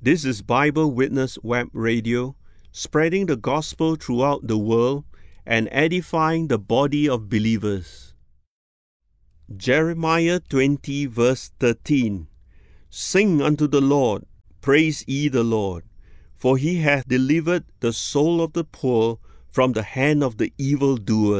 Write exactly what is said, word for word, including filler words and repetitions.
This is Bible Witness Web Radio, spreading the gospel throughout the world and edifying the body of believers. Jeremiah twenty, verse thirteen. Sing unto the Lord, praise ye the Lord, for he hath delivered the soul of the poor from the hand of the evildoer.